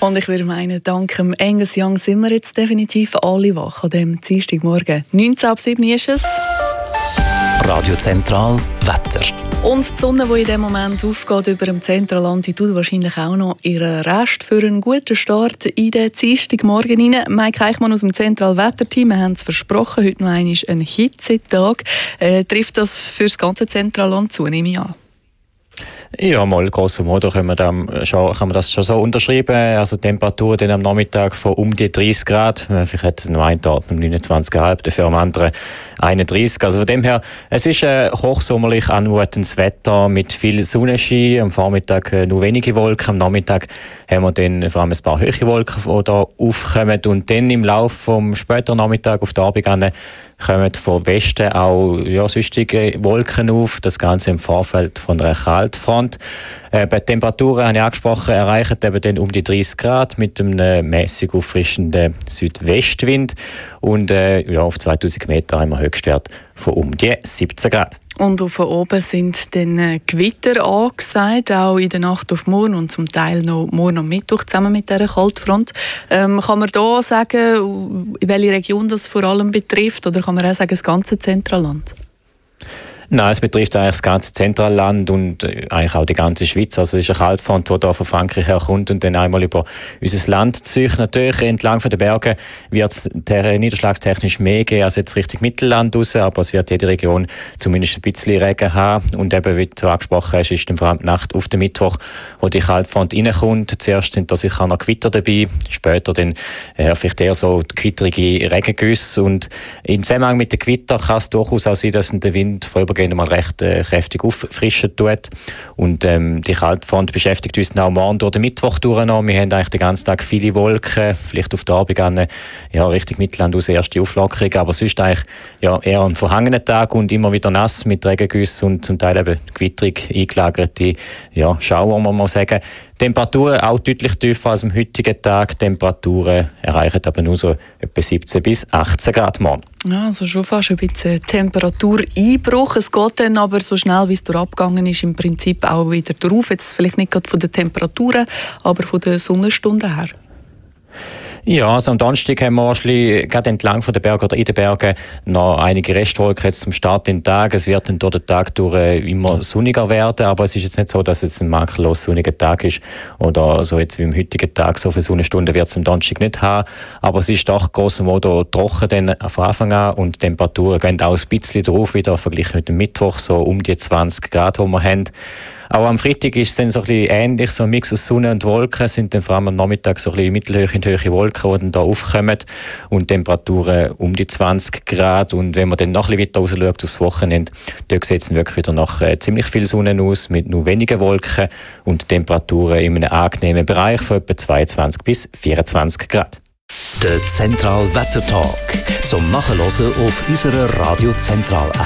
Und ich würde meinen, dank dem Angus Young sind wir jetzt definitiv alle wach an diesem Dienstagmorgen. 19:07 ist es. Radio Zentral Wetter. Und die Sonne, die in diesem Moment aufgeht über dem Zentralland, die tut wahrscheinlich auch noch ihren Rest für einen guten Start in den Dienstagmorgen rein. Mike Eichmann aus dem Zentralwetterteam, wir haben es versprochen, heute noch einmal ein Hitzetag. Trifft das für das ganze Zentralland zu, nehme ich an? Ja, mal grosso modo kann man das schon so unterschreiben. Also Temperatur dann am Nachmittag von um die 30 Grad. Vielleicht hat es noch einen Tag um 29,5, dafür am anderen 31. Also von dem her, es ist ein hochsommerlich anmutendes Wetter mit viel Sonnenschein. Am Vormittag nur wenige Wolken. Am Nachmittag haben wir dann vor allem ein paar hohe Wolken, die da aufkommen. Und dann im Laufe vom späteren Nachmittag auf den Abend kommen von Westen auch sonstige Wolken auf. Das Ganze im Vorfeld von einer Kaltfront. Bei Temperaturen, habe ich angesprochen, erreichen eben dann um die 30 Grad mit einem mäßig auffrischenden Südwestwind. Und auf 2000 Meter haben wir Höchstwert von um die 17 Grad. Und auf oben sind dann Gewitter angesagt, auch in der Nacht auf morgen und zum Teil noch morgen am Mittwoch zusammen mit dieser Kaltfront. Kann man da sagen, in welche Region das vor allem betrifft, oder kann man auch sagen, das ganze Zentralland? Nein, es betrifft eigentlich das ganze Zentralland und eigentlich auch die ganze Schweiz. Also es ist eine Kaltfront, die hier von Frankreich herkommt und dann einmal über unser Land zieht. Natürlich entlang von den Bergen wird es niederschlagstechnisch mehr geben als jetzt Richtung Mittelland raus, aber es wird jede Region zumindest ein bisschen Regen haben. Und eben, wie du angesprochen hast, ist dann vor allem die Nacht auf den Mittwoch, wo die Kaltfront reinkommt. Zuerst sind da sicher noch Gewitter dabei, später dann vielleicht eher so gewitterige Regengüsse. Und im Zusammenhang mit den Gewittern kann es durchaus auch sein, dass der Wind vorübergehend mal recht kräftig auffrischen tut. Und die Kaltfront beschäftigt uns auch morgen durch den Mittwoch durch noch. Wir haben eigentlich den ganzen Tag viele Wolken, vielleicht auf der Abend Richtung Mittelland aus erste Auflockerung, aber sonst eigentlich eher ein verhangener Tag und immer wieder nass mit Regengüssen und zum Teil eben gewitterig eingelagerte Schauer, muss man sagen. Temperaturen auch deutlich tiefer als am heutigen Tag. Temperaturen erreichen aber nur so etwa 17 bis 18 Grad morgen. Ja, also schon fast ein bisschen Temperatureinbruch. Es geht dann aber so schnell, wie es abgegangen ist, im Prinzip auch wieder drauf. Jetzt vielleicht nicht gerade von den Temperaturen, aber von den Sonnenstunden her. Ja, also am Donnerstag haben wir gerade entlang von den Bergen oder in den Bergen noch einige Restwolken jetzt zum Start in den Tag. Es wird dann durch den Tag durch immer sonniger werden, aber es ist jetzt nicht so, dass es ein makellos sonniger Tag ist oder so jetzt wie am heutigen Tag. So viele Sonnenstunden wird es am Donnerstag nicht haben, aber es ist doch grosso modo trocken dann von Anfang an und die Temperaturen gehen auch ein bisschen drauf wieder, verglichen mit dem Mittwoch, so um die 20 Grad, die wir haben. Auch am Freitag ist es dann so ein bisschen ähnlich, so ein Mix aus Sonne und Wolken, sind dann vor allem am Nachmittag so ein bisschen mittelhohe und hohe Wolken, die dann da aufkommen und Temperaturen um die 20 Grad. Und wenn man dann noch ein bisschen weiter raus schaut aufs Wochenende, dort sieht es dann wirklich wieder nach ziemlich viel Sonne aus, mit nur wenigen Wolken und Temperaturen in einem angenehmen Bereich von etwa 22 bis 24 Grad. Der Zentral Wetter Talk zum Nachhören auf unserer Radio Zentral